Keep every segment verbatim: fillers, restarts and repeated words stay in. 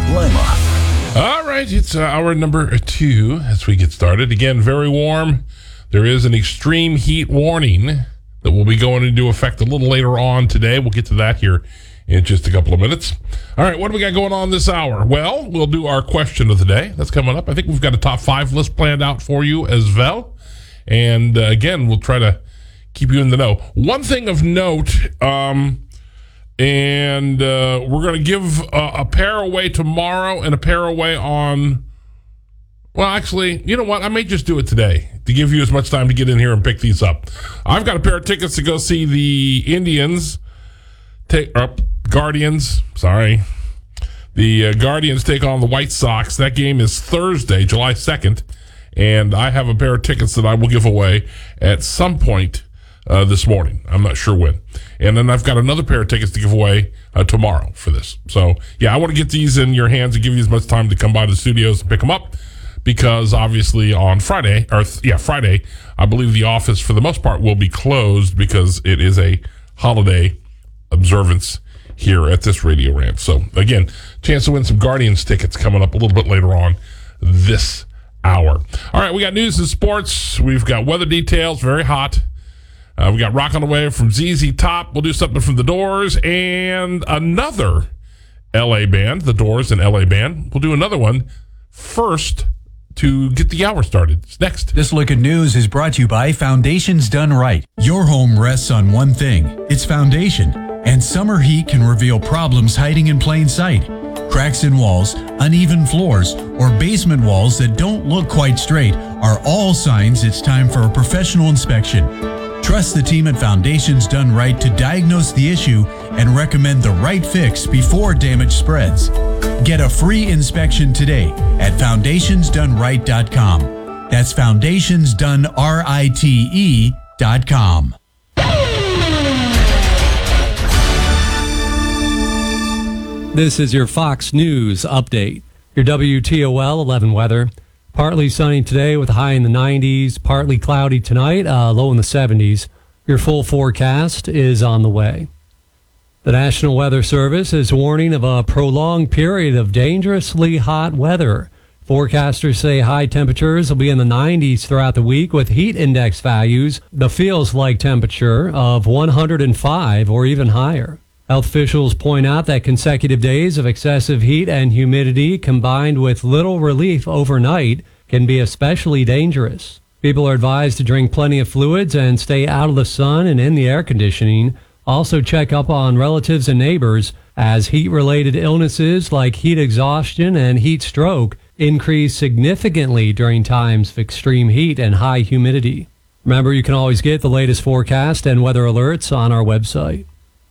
Lima. All right, it's uh, hour number two as we get started. Again, very warm. There is an extreme heat warning that will be going into effect a little later on today. We'll get to that here in just a couple of minutes. All right, what do we got going on this hour? Well, we'll do our question of the day. That's coming up. I think we've got a top five list planned out for you as well. And uh, again, we'll try to keep you in the know. One thing of note, um, and uh, we're going to give a, a pair away tomorrow and a pair away on, well, actually, you know what? I may just do it today to give you as much time to get in here and pick these up. I've got a pair of tickets to go see the Indians take up uh, Guardians. Sorry. The uh, Guardians take on the White Sox. That game is Thursday, July second. And I have a pair of tickets that I will give away at some point uh, this morning. I'm not sure when. And then I've got another pair of tickets to give away uh, tomorrow for this. So, yeah, I want to get these in your hands and give you as much time to come by the studios and pick them up. Because obviously on Friday, or th- yeah, Friday, I believe the office for the most part will be closed because it is a holiday observance here at this radio ranch. So again, chance to win some Guardians tickets coming up a little bit later on this hour. All right, we got news and sports. We've got weather details, very hot. Uh, we got Rock on the Way from Z Z Top. We'll do something from The Doors and another L A band, The Doors and L A band. We'll do another one first to get the hour started. It's next. This Look at News is brought to you by Foundations Done Right. Your home rests on one thing, its foundation, and summer heat can reveal problems hiding in plain sight. Cracks in walls, uneven floors, or basement walls that don't look quite straight are all signs it's time for a professional inspection. Trust the team at Foundations Done Right to diagnose the issue and recommend the right fix before damage spreads. Get a free inspection today at foundations done right dot com. That's foundations done right dot com. This is your Fox News update. Your W T O L eleven weather. Partly sunny today with a high in the nineties. Partly cloudy tonight, uh, low in the seventies. Your full forecast is on the way. The National Weather Service is warning of a prolonged period of dangerously hot weather. Forecasters say high temperatures will be in the nineties throughout the week with heat index values, the feels like temperature of one hundred five or even higher. Health officials point out that consecutive days of excessive heat and humidity combined with little relief overnight can be especially dangerous. People are advised to drink plenty of fluids and stay out of the sun and in the air conditioning. Also check up on relatives and neighbors as heat-related illnesses like heat exhaustion and heat stroke increase significantly during times of extreme heat and high humidity. Remember, you can always get the latest forecast and weather alerts on our website.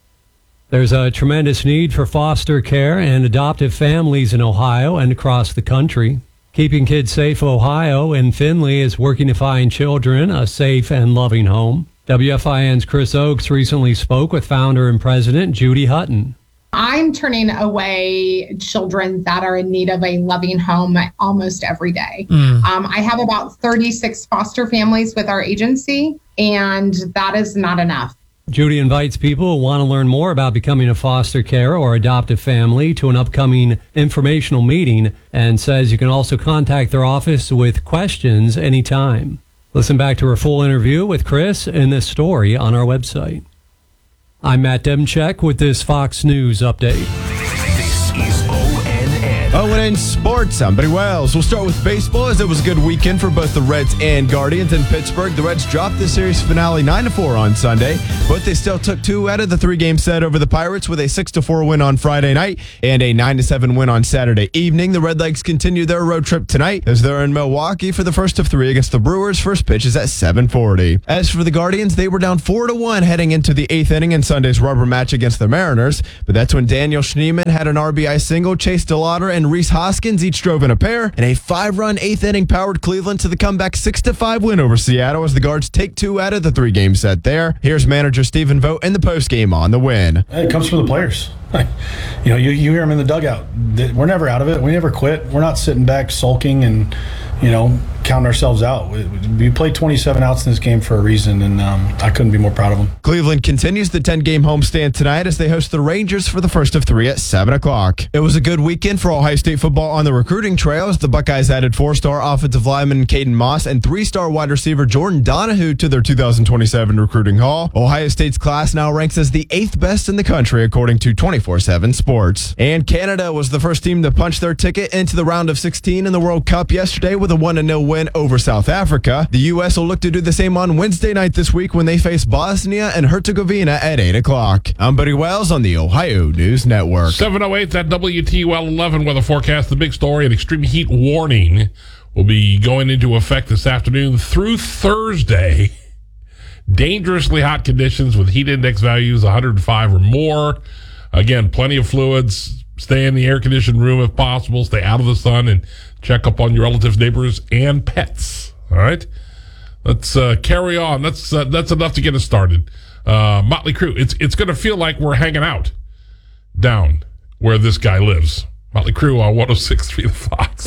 There's a tremendous need for foster care and adoptive families in Ohio and across the country. Keeping Kids Safe Ohio in Findlay is working to find children a safe and loving home. W F I N's Chris Oakes recently spoke with founder and president Judy Hutton. I'm turning away children that are in need of a loving home almost every day. Mm. Um, I have about thirty-six foster families with our agency, and that is not enough. Judy invites people who want to learn more about becoming a foster care or adoptive family to an upcoming informational meeting and says you can also contact their office with questions anytime. Listen back to our full interview with Chris in this story on our website. I'm Matt Demchek with this Fox News update. This is O N N. Oh, and in sports, I'm Buddy Wells. We'll start with baseball as it was a good weekend for both the Reds and Guardians in Pittsburgh. The Reds dropped the series finale nine to four on Sunday, but they still took two out of the three-game set over the Pirates with a six to four win on Friday night and a nine to seven win on Saturday evening. The Redlegs continue their road trip tonight as they're in Milwaukee for the first of three against the Brewers. First pitch is at seven forty. As for the Guardians, they were down four to one heading into the eighth inning in Sunday's rubber match against the Mariners, but that's when Daniel Schneemann had an R B I single. Chase DeLauder and Reese Hoskins each drove in a pair, and a five-run eighth inning powered Cleveland to the comeback six to five win over Seattle as the Guards take two out of the three-game set there. Here's manager Stephen Vogt in the postgame on the win. It comes from the players. Like, you know, you, you hear them in the dugout. We're never out of it. We never quit. We're not sitting back sulking and, you know, counting ourselves out. We, we played twenty-seven outs in this game for a reason, and um, I couldn't be more proud of them. Cleveland continues the ten-game homestand tonight as they host the Rangers for the first of three at seven o'clock. It was a good weekend for Ohio State football on the recruiting trail as the Buckeyes added four-star offensive lineman Caden Moss and three-star wide receiver Jordan Donahue to their two thousand twenty-seven recruiting haul. Ohio State's class now ranks as the eighth best in the country according to twenty-four seven Sports. And Canada was the first team to punch their ticket into the round of sixteen in the World Cup yesterday with a one to nil win over South Africa. The U S will look to do the same on Wednesday night this week when they face Bosnia and Herzegovina at eight o'clock. I'm Buddy Wells on the Ohio News Network. seven oh eight, that W T O L eleven weather forecast. The big story, an extreme heat warning will be going into effect this afternoon through Thursday. Dangerously hot conditions with heat index values one hundred five or more. Again, plenty of fluids. Stay in the air-conditioned room if possible. Stay out of the sun and check up on your relatives, neighbors, and pets. All right? Let's uh, carry on. That's uh, that's enough to get us started. Uh, Motley Crue. It's it's going to feel like we're hanging out down where this guy lives. Motley Crue on one oh six point three The Fox.